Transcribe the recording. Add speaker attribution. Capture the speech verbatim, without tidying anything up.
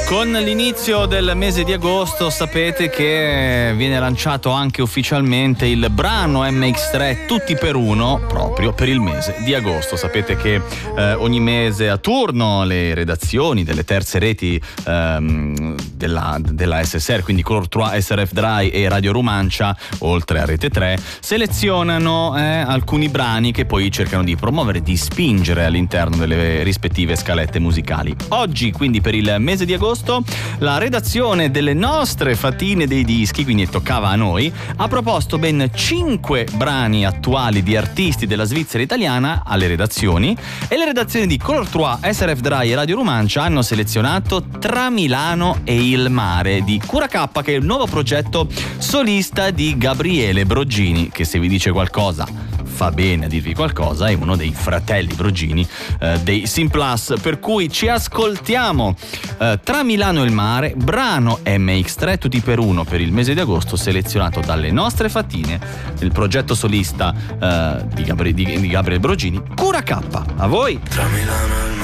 Speaker 1: Con l'inizio del mese di agosto sapete che viene lanciato anche ufficialmente il brano M X tre Tutti per Uno proprio per il mese di agosto. Sapete che eh, ogni mese a turno le redazioni delle terze reti ehm, della, della S S R, quindi Color tre, S R F Dry e Radio Romancia, oltre a Rete tre, selezionano eh, alcuni brani che poi cercano di promuovere, di spingere all'interno delle rispettive scalette musicali. Oggi, quindi, per il mese di agosto, la redazione delle nostre fatine dei dischi, quindi toccava a noi, ha proposto ben cinque brani attuali di artisti della Svizzera italiana alle redazioni, e le redazioni di Color tre, S R F Dry e Radio Romancia hanno selezionato Tra Milano e il Mare di Cura K, che è il nuovo progetto solista di Gabriele Broggini, che, se vi dice qualcosa, fa bene a dirvi qualcosa, è uno dei fratelli Broggini eh, dei Simplus, per cui ci ascoltiamo eh, Tra Milano e il Mare, brano M X tre Tutti per Uno per il mese di agosto, selezionato dalle nostre fatine del progetto solista eh, di, Gabri- di, di Gabriele Broggini, Cura K. A voi!
Speaker 2: Tra Milano e il